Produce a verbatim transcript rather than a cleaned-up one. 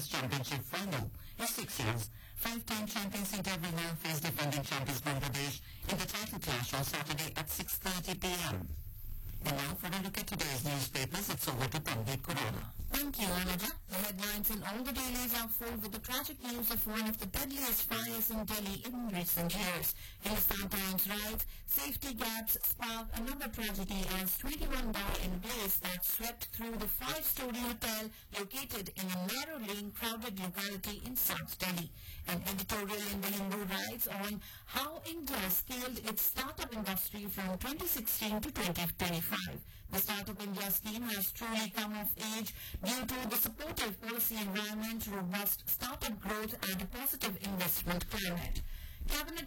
Chess Championship final. In six years, five-time champions India will now face defending champions Bangladesh in the title clash on Saturday at six thirty p m And now for a look at today's newspapers, it's over to Pandit Corona. Thank you, Anuja. The headlines in all the dailies are full with the tragic news of one of the deadliest fires in Delhi in recent years. Hindustan Times writes, safety gaps spark another tragedy as twenty-one die in blaze that swept through the five-story hotel located in a narrow lane crowded locality in South Delhi. An editorial in the Hindu writes on how India scaled its startup industry from twenty sixteen to twenty twenty-five. The Startup India scheme has truly come of age due to the supportive policy environment, robust startup growth and a positive investment climate. Cabinet